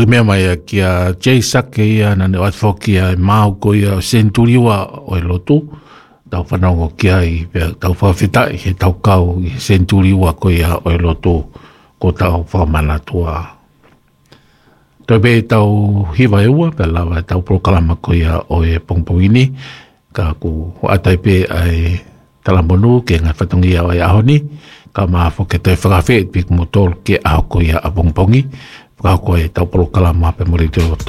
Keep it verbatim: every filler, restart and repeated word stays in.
Hau mea mai a kia Jay Sake ia na ne wat foki a mau ko ia Centuriwa o e lotu. Tau whanongo kia i tau whawhita i he tau kau i Centuriwa ko ia o e lotu ko tau whamanatua. Toi be tau hiwa e ua pe lawa tau prokalama ko ia o e pongpongini ka ku atai pe ai talamonu ke ngai whatongi au ai ahoni ka maa whoke toi whakawhi pik motol ke aho ko ia a pongpongi ka ko e tau prokalama pe mori teo